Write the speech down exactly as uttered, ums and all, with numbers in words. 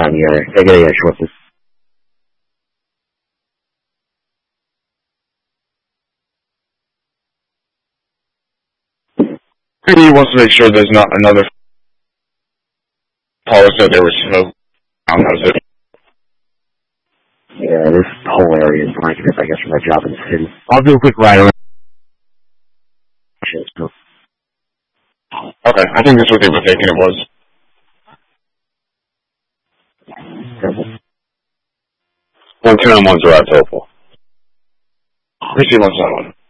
on the other. They get a short. He wants to make sure there's not another policy that there was smoke. Townhouses. Yeah, this whole area is blanketed, I guess, for my job in the city. I'll do a quick ride around. Okay, I think that's what they were thinking it was. One ten on one Drive, Topol. Appreciate one seven one.